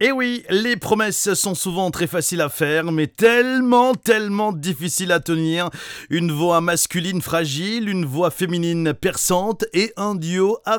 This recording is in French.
Et oui, les promesses sont souvent très faciles à faire, mais tellement difficiles à tenir. Une voix masculine fragile, une voix féminine perçante et un duo